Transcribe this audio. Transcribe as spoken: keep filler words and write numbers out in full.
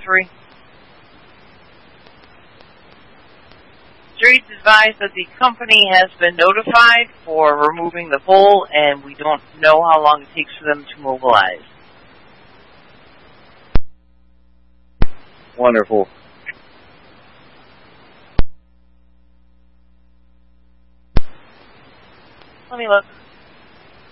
three. Streets advised that the company has been notified for removing the pole, and we don't know how long it takes for them to mobilize. Wonderful. Let me look.